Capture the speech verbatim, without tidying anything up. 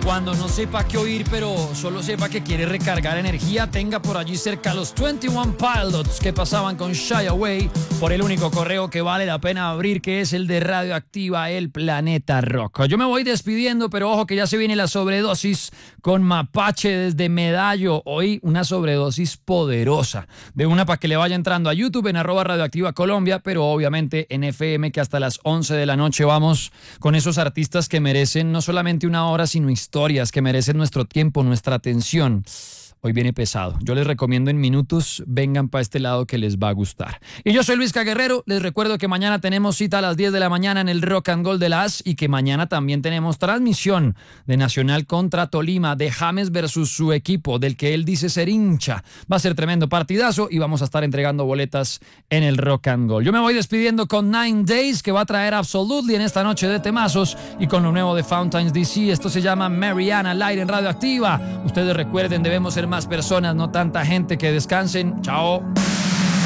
Cuando no sepa qué oír, pero solo sepa que quiere recargar energía, tenga por allí cerca los veintiuno Pilots que pasaban con Shy Away por el único correo que vale la pena abrir, que es el de Radioactiva, el Planeta Rock. Yo me voy despidiendo, pero ojo que ya se viene la sobredosis con Mapache desde Medallo. Hoy una sobredosis poderosa, de una para que le vaya entrando a YouTube en arroba Radioactiva Colombia, pero obviamente en F M, que hasta las once de la noche vamos con esos artistas que merecen no solamente una hora, sino historias que merecen nuestro tiempo, nuestra atención. Hoy viene pesado. Yo les recomiendo en minutos, vengan para este lado que les va a gustar. Y yo soy Luisca Guerrero. Les recuerdo que mañana tenemos cita a las diez de la mañana en el Rock and Gold de la A S y que mañana también tenemos transmisión de Nacional contra Tolima, de James versus su equipo, del que él dice ser hincha. Va a ser tremendo partidazo y vamos a estar entregando boletas en el Rock and Gold. Yo me voy despidiendo con Nine Days, que va a traer Absolutely en esta noche de temazos, y con lo nuevo de Fountains D C. Esto se llama Mariana Light en Radioactiva. Ustedes recuerden, debemos ser más personas, no tanta gente. Que descansen. Chao.